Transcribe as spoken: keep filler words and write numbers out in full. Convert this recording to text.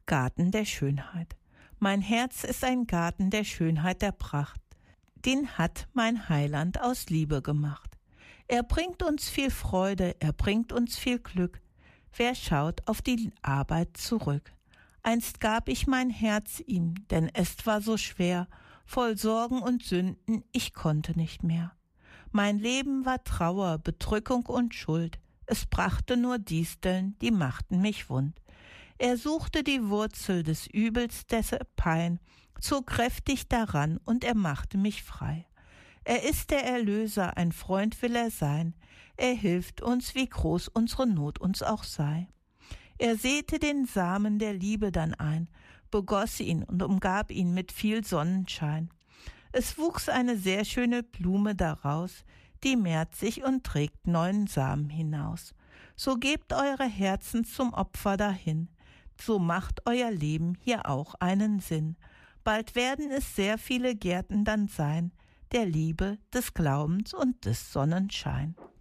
Garten der Schönheit. Mein Herz ist ein Garten der Schönheit, der Pracht. Den hat mein Heiland aus Liebe gemacht. Er bringt uns viel Freude, er bringt uns viel Glück. Wer schaut auf die Arbeit zurück? Einst gab ich mein Herz ihm, denn es war so schwer, voll Sorgen und Sünden, ich konnte nicht mehr. Mein Leben war Trauer, Bedrückung und Schuld. Es brachte nur Disteln, die machten mich wund. Er suchte die Wurzel des Übels, des Pein, zog kräftig daran und er machte mich frei. Er ist der Erlöser, ein Freund will er sein. Er hilft uns, wie groß unsere Not uns auch sei. Er säte den Samen der Liebe dann ein, begoss ihn und umgab ihn mit viel Sonnenschein. Es wuchs eine sehr schöne Blume daraus, die mehrt sich und trägt neuen Samen hinaus. So gebt eure Herzen zum Opfer dahin, so macht euer Leben hier auch einen Sinn. Bald werden es sehr viele Gärten dann sein, der Liebe, des Glaubens und des Sonnenschein.